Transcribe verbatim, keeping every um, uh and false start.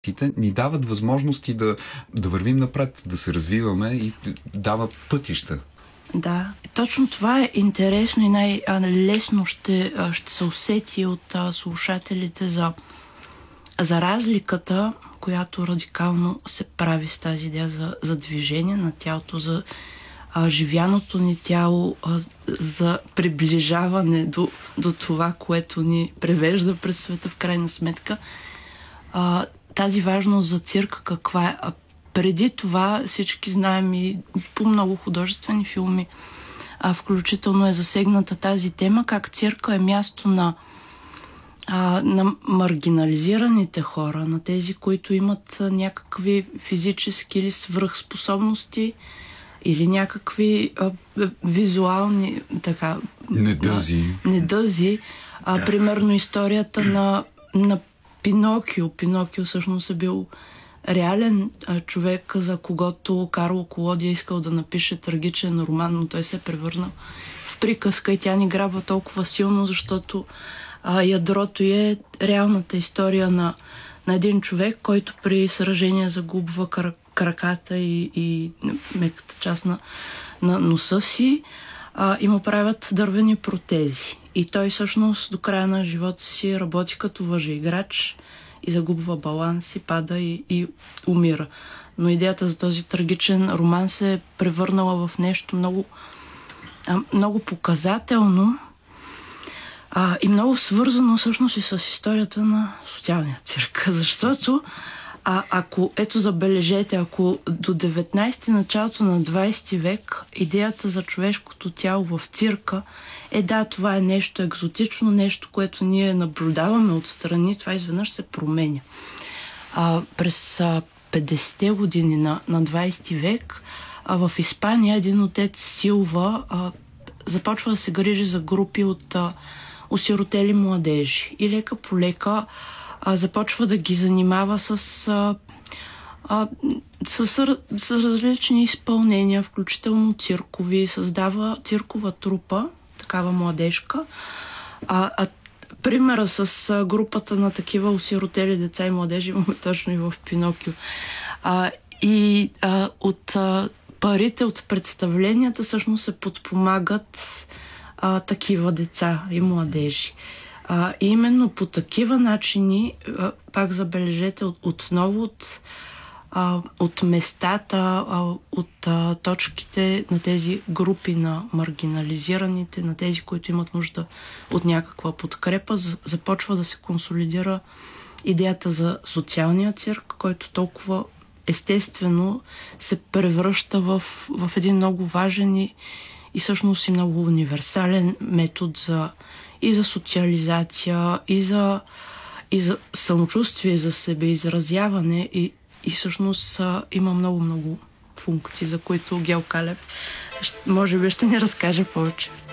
ни дават възможности да, да вървим напред, да се развиваме и дава пътища. Да, точно това е интересно и най-лесно ще, ще се усети от а, слушателите за, за разликата, която радикално се прави с тази идея за, за движение на тялото, за а, живяното ни тяло, а, за приближаване до, до това, което ни превежда през света в крайна сметка. А, тази важност за цирка каква е? А преди това всички знаем и по много художествени филми, а, включително е засегната тази тема, как цирка е място на, а, на маргинализираните хора, на тези, които имат някакви физически или свръхспособности или някакви а, визуални така, недъзи. А, недъзи. А, да. Примерно историята на, на Пинокио. Пинокио всъщност е бил реален а, човек, за когото Карло Колоди е искал да напише трагичен роман, но той се е превърнал в приказка и тя ни грабва толкова силно, защото а, ядрото е реалната история на, на един човек, който при сражение загубва кар, краката и, и меката част на, на носа си а, и му правят дървени протези. И той всъщност до края на живота си работи като въжеиграч и загубва баланс и пада и, и умира. Но идеята за този трагичен роман се е превърнала в нещо много, а, много показателно а, и много свързано всъщност и с историята на социалния цирк. Защото а, ако, ето забележете, ако до деветнайсети, началото на двайсети век идеята за човешкото тяло в цирка е да, това е нещо екзотично, нещо, което ние наблюдаваме отстрани, това изведнъж се променя. А, през а, петдесетте години на, на двайсети век а, в Испания един отец Силва а, започва да се грижи за групи от а, осиротели младежи и лека по лека а, започва да ги занимава с, а, а, с, с различни изпълнения, включително циркови, създава циркова трупа, такава младежка. А, а примера с а, групата на такива осиротели деца и младежи имаме точно и в Пинокио. А, и а, от а, парите от представленията всъщност се подпомагат а, такива деца и младежи. А, и именно по такива начини, а, пак забележете, от, отново от А, от местата, а, от а, точките на тези групи на маргинализираните, на тези, които имат нужда от някаква подкрепа, започва да се консолидира идеята за социалния цирк, който толкова естествено се превръща в, в един много важен и, и всъщност и много универсален метод за, и за социализация, и за, и за самочувствие за себе, изразяване и И всъщност а, има много-много функции, за които Гео Калев може би ще ни разкаже повече.